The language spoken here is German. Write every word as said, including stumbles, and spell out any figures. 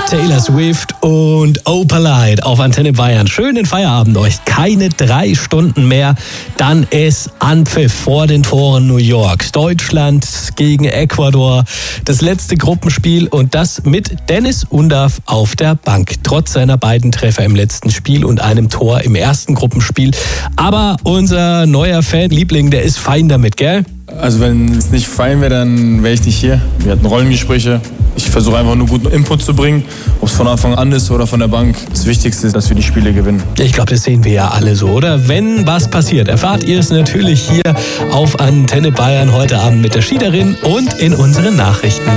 Taylor Swift und Opalite auf Antenne Bayern. Schönen Feierabend euch. Keine drei Stunden mehr. Dann ist Anpfiff vor den Toren New Yorks. Deutschland gegen Ecuador. Das letzte Gruppenspiel und das mit Dennis Undav auf der Bank. Trotz seiner beiden Treffer im letzten Spiel und einem Tor im ersten Gruppenspiel. Aber unser neuer Fanliebling, der ist fein damit, gell? Also wenn es nicht fein wäre, dann wäre ich nicht hier. Wir hatten Rollengespräche. Ich versuche einfach nur guten Input zu bringen, ob es von Anfang an ist oder von der Bank. Das Wichtigste ist, dass wir die Spiele gewinnen. Ich glaube, das sehen wir ja alle so, oder? Wenn was passiert, erfahrt ihr es natürlich hier auf Antenne Bayern heute Abend mit der Schiederin und in unseren Nachrichten.